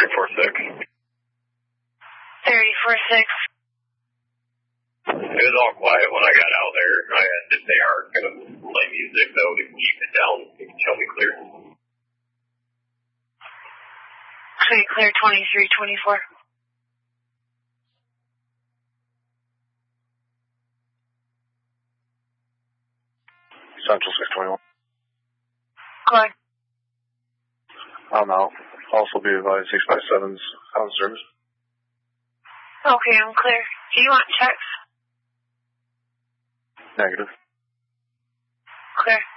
34-6. 34-6. It was all quiet when I got out there. I had to stay hard, kind of play music, though, to keep it down. You can tell me clear. Okay, clear 23-24. Central 621. Go ahead. I'm out. Also be advised 657's out of service. Okay, I'm clear. Do you want checks? Negative. Clear.